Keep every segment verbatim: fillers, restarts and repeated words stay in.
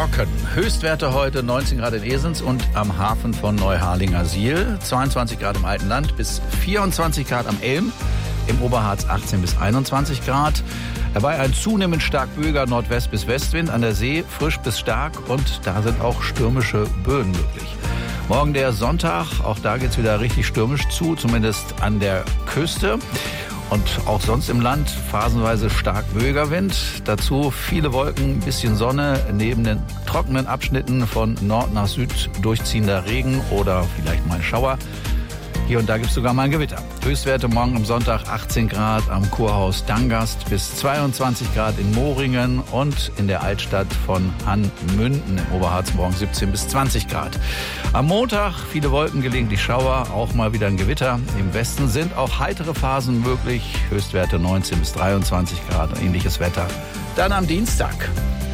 trocken. Höchstwerte heute neunzehn Grad in Esens und am Hafen von Neuharlingersiel. zweiundzwanzig Grad im alten Land bis vierundzwanzig Grad am Elm. Im Oberharz achtzehn bis einundzwanzig Grad. Dabei ein zunehmend stark böiger Nordwest- bis Westwind. An der See frisch bis stark und da sind auch stürmische Böen möglich. Morgen der Sonntag, auch da geht's wieder richtig stürmisch zu, zumindest an der Küste. Und auch sonst im Land phasenweise stark böiger Wind. Dazu viele Wolken, ein bisschen Sonne, neben den trockenen Abschnitten von Nord nach Süd durchziehender Regen oder vielleicht mal ein Schauer. Hier und da gibt es sogar mal ein Gewitter. Höchstwerte morgen am Sonntag achtzehn Grad am Kurhaus Dangast bis zweiundzwanzig Grad in Moringen und in der Altstadt von Hannmünden im Oberharz morgen siebzehn bis zwanzig Grad. Am Montag viele Wolken, gelegentlich Schauer, auch mal wieder ein Gewitter. Im Westen sind auch heitere Phasen möglich. Höchstwerte neunzehn bis dreiundzwanzig Grad, ähnliches Wetter. Dann am Dienstag.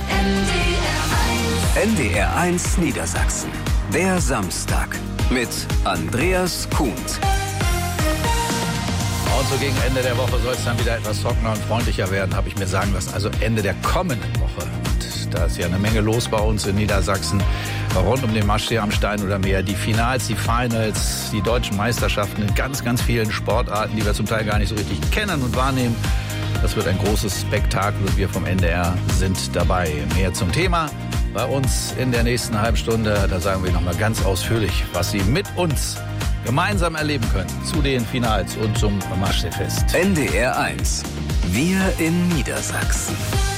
N D R eins Niedersachsen. Der Samstag mit Andreas Kuhn. Und so gegen Ende der Woche soll es dann wieder etwas trockener und freundlicher werden, habe ich mir sagen lassen. Also Ende der kommenden Woche. Und da ist ja eine Menge los bei uns in Niedersachsen. Rund um den Maschsee am Stein oder Meer. Die Finals, die Finals, die deutschen Meisterschaften in ganz, ganz vielen Sportarten, die wir zum Teil gar nicht so richtig kennen und wahrnehmen. Das wird ein großes Spektakel und wir vom N D R sind dabei. Mehr zum Thema bei uns in der nächsten halben Stunde. Da sagen wir nochmal ganz ausführlich, was Sie mit uns gemeinsam erleben können zu den Finals und zum Maschseefest. N D R eins. Wir in Niedersachsen.